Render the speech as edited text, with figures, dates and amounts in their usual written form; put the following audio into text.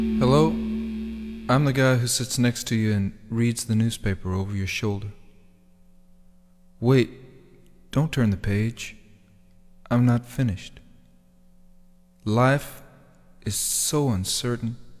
Hello? I'm the guy who sits next to you and reads the newspaper over your shoulder. Wait, don't turn the page. I'm not finished. Life is so uncertain.